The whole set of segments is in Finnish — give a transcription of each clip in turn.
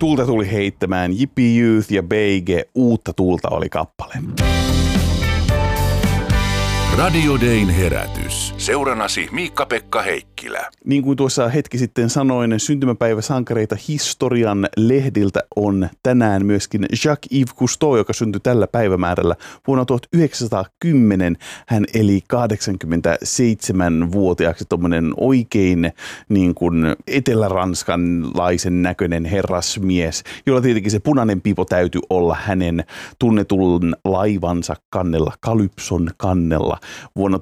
Tulta tuli heittämään Yippie Youth ja Beige, Uutta tuulta oli kappale. Radio Dayn herätys. Seuranasi Miikka-Pekka Heikkilä. Niin kuin tuossa hetki sitten sanoin, syntymäpäiväsankareita historian lehdiltä on tänään myöskin Jacques-Yves Cousteau, joka syntyi tällä päivämäärällä vuonna 1910. Hän eli 87-vuotiaaksi, tommonen oikein niin kuin etelä-ranskanlaisen näköinen herrasmies, jolla tietenkin se punainen pipo täytyy olla hänen tunnetun laivansa kannella, Kalypson kannella. Vuonna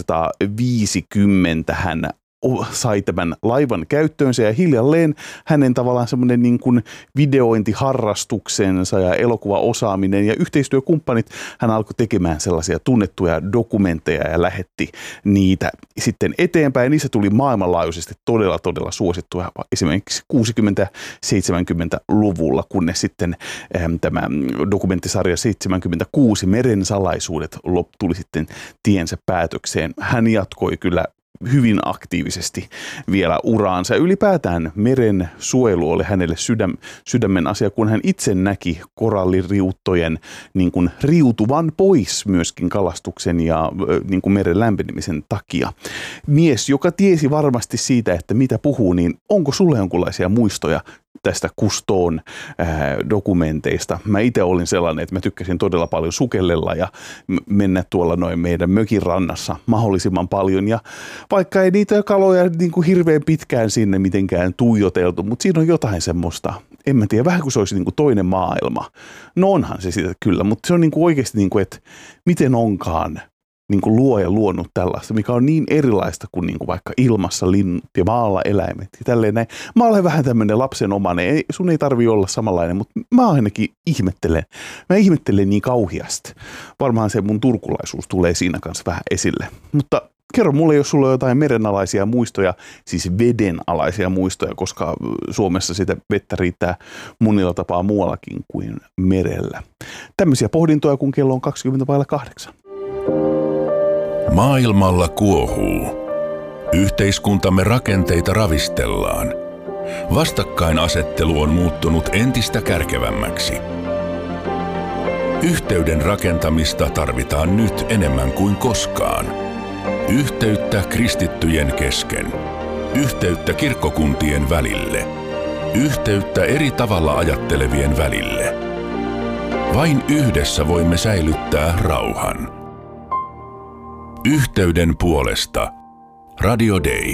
1950 hän sai tämän laivan käyttöönsä ja hiljalleen hänen tavallaan semmoinen niin kuin videointiharrastuksensa ja elokuvaosaaminen ja yhteistyökumppanit, hän alkoi tekemään sellaisia tunnettuja dokumentteja ja lähetti niitä sitten eteenpäin. Niissä tuli maailmanlaajuisesti todella suosittuja esimerkiksi 60-70-luvulla, kunnes sitten tämä dokumenttisarja 76 Meren salaisuudet tuli sitten tiensä päätökseen. Hän jatkoi kyllä hyvin aktiivisesti vielä uraansa. Ylipäätään meren suojelu oli hänelle sydämen asia, kun hän itse näki koralliriuttojen niin kuin riutuvan pois myöskin kalastuksen ja niin kuin meren lämpenemisen takia. Mies, joka tiesi varmasti siitä, että mitä puhuu, niin onko sulle jonkinlaisia muistoja tästä Cousteaun dokumenteista? Mä itse olin sellainen, että mä tykkäsin todella paljon sukellella ja mennä tuolla noin meidän mökin rannassa mahdollisimman paljon. Ja vaikka ei niitä kaloja niin kuin hirveän pitkään sinne mitenkään tuijoteltu, mutta siinä on jotain semmoista, en mä tiedä, vähän kuin se olisi niin kuin toinen maailma. No onhan se sitä kyllä, mutta se on niin kuin oikeasti, niin kuin, että miten onkaan niin kuin luoja luonut tällaista, mikä on niin erilaista kuin, vaikka ilmassa linnut ja maalla eläimet ja tälleen näin. Mä olen vähän tämmöinen lapsenomainen, sun ei tarvitse olla samanlainen, mutta mä ainakin ihmettelen. Mä ihmettelen niin kauhiasti. Varmaan se mun turkulaisuus tulee siinä kanssa vähän esille. Mutta kerro mulle, jos sulla on jotain merenalaisia muistoja, siis vedenalaisia muistoja, koska Suomessa sitä vettä riittää monilla tapaa muuallakin kuin merellä. Tämmöisiä pohdintoja, kun kello on 7:20. Maailmalla kuohuu. Yhteiskuntamme rakenteita ravistellaan. Vastakkainasettelu on muuttunut entistä kärkevämmäksi. Yhteyden rakentamista tarvitaan nyt enemmän kuin koskaan. Yhteyttä kristittyjen kesken. Yhteyttä kirkkokuntien välille. Yhteyttä eri tavalla ajattelevien välille. Vain yhdessä voimme säilyttää rauhan. Yhteyden puolesta. Radio Day.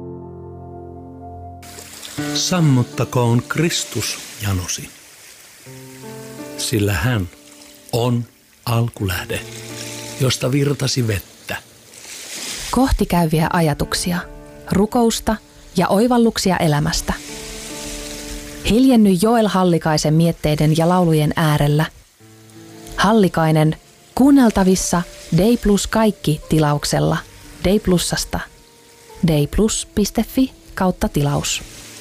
Sammuttakoon Kristus janosi, sillä hän on alkulähde, josta virtasi vettä. Kohti käyviä ajatuksia, rukousta ja oivalluksia elämästä. Hiljenny Joel Hallikaisen mietteiden ja laulujen äärellä. Hallikainen kuunneltavissa Day Plus kaikki tilauksella Day Plusasta. dayplus.fi/tilaus.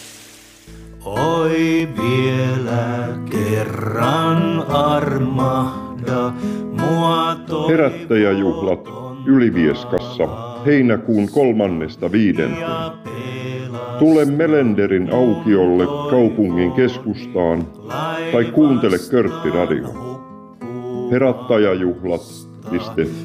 Oi vielä kerran armahda mua. Herättäjäjuhlat Ylivieskassa heinäkuun 3.5. Tule Melenderin aukiolle kaupungin keskustaan tai kuuntele Körtti Radio. Herättäjäjuhlat.fi